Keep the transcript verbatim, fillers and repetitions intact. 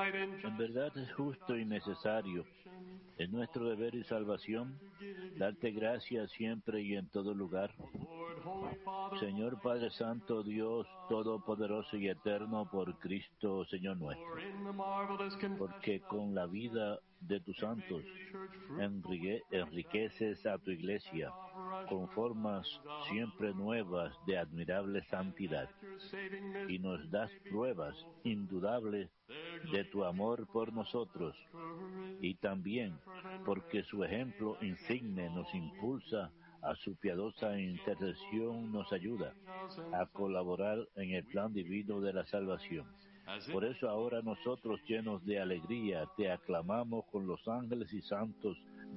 En verdad es justo y necesario, es nuestro deber y salvación, darte gracias siempre y en todo lugar. Señor Padre Santo, Dios Todopoderoso y Eterno, por Cristo, Señor nuestro, porque con la vida de tus santos enrique, enriqueces a tu Iglesia con formas siempre nuevas de admirable santidad y nos das pruebas indudables de tu amor por nosotros, y también porque su ejemplo insigne nos impulsa a su piadosa intercesión, nos ayuda a colaborar en el plan divino de la salvación. Por eso ahora nosotros, llenos de alegría, te aclamamos con los ángeles y santos